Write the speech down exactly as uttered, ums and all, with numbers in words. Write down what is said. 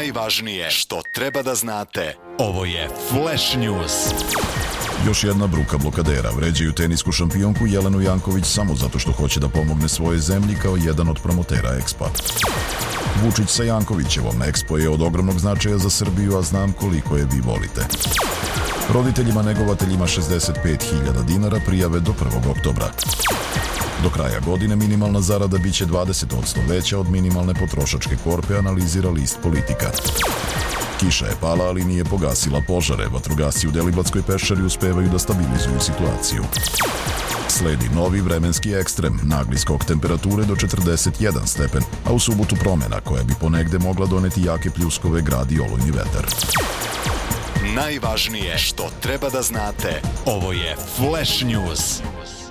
Najvažnije što treba da znate. Ovo je Flash News. Još jedna bruka blokadera vređaju tenisku šampionku Jelenu Janković samo zato što hoće da pomogne svojoj zemlji kao jedan od promotera Expa. Vučić sa Jankovićevom, Expo je od ogromnog značaja za Srbiju, a znam koliko je vi volite. Roditeljima negovateljima šezdeset pet hiljada dinara prijave do prvog oktobra. Do kraja godine minimalna zarada biće dvadeset posto veća od minimalne potrošačke korpe, analizira list Politika. Kiša je pala, ali nije pogasila požare. Vatrogasci u Deliblatskoj peščari uspevaju da stabilizuju situaciju. Sledi novi vremenski ekstrem, nagli skok temperature do četrdeset jedan stepen, a u subotu promena koja bi ponegde mogla doneti jake pljuskove, grad i olujni vetar. Najvažnije što treba da znate. Ovo je Flash News.